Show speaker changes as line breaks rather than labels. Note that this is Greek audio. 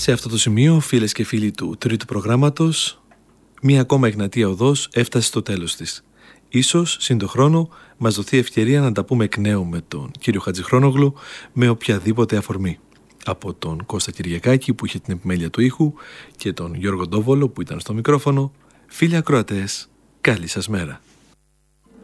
Σε αυτό το σημείο, φίλες και φίλοι του τρίτου προγράμματος, μία ακόμα Εγνατία Οδός έφτασε στο τέλος της. Ίσως, σύν το χρόνο, μας δοθεί ευκαιρία να τα πούμε εκ νέου με τον κύριο Χατζηχρόνογλου με οποιαδήποτε αφορμή. Από τον Κώστα Κυριακάκη που είχε την επιμέλεια του ήχου και τον Γιώργο Ντόβολο που ήταν στο μικρόφωνο, φίλοι ακροατές, καλή σας μέρα.